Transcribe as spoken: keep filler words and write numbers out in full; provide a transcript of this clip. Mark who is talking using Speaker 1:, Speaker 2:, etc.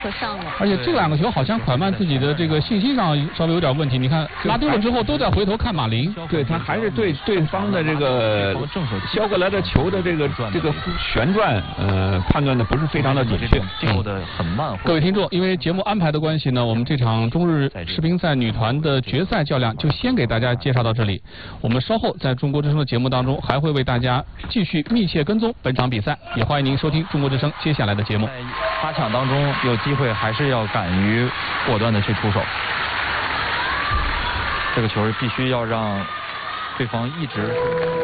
Speaker 1: 可上了。
Speaker 2: 而且这两个球好像蒯曼自己的这个信心上稍微有点问题。你看拉丢了之后，都在回头看马林。
Speaker 3: 对他还是对对方的这个肖格莱的球的这个这个旋转，呃，判断的不是非常的准确，
Speaker 4: 进入的很慢。
Speaker 2: 各位听众，因为节目安排的关系呢，我们这场中日世乒赛女团的决赛较量就先给大家介绍到这里。我们稍后在中国之声的节目当中，还会为大家继续密切跟踪本场比赛，也欢迎您收听中国之声接下来的节目。
Speaker 4: 在八强当中有机会还是要敢于果断的去出手，这个球必须要让对方一直。